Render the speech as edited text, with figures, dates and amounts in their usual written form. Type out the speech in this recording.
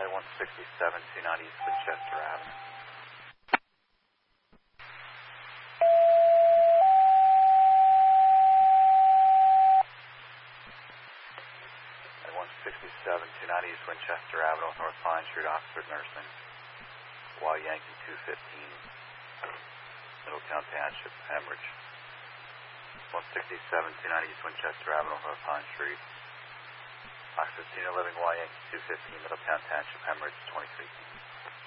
167, 290 East Winchester Avenue. At 167, 290 East Winchester Avenue, North Pine Street, Oxford Nursing. Y Yankee 215, Middletown Township, Hemorrhage. 167, 290 East Winchester Avenue, North Pine Street. Oxford Senior Living, Y Yankee 215, Middletown Township, Hemorrhage 23.